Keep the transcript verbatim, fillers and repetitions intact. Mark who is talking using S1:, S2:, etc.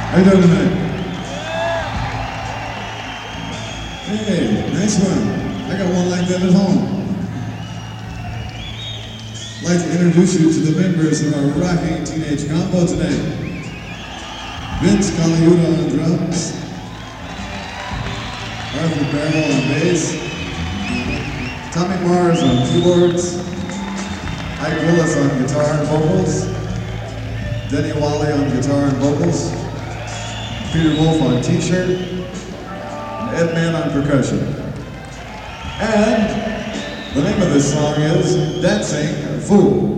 S1: How you doing tonight? Hey, nice one. I got one like that at home. I'd like to introduce you to the members of our rocking teenage combo tonight. Vince Colaiuta on drums, Arthur Barrel on bass, Tommy Mars on keyboards, Ike Willis on guitar and vocals, Denny Wally on guitar and vocals, Peter Wolf on t-shirt, and Ed Mann on percussion. And the name of this song is Dancing Fool.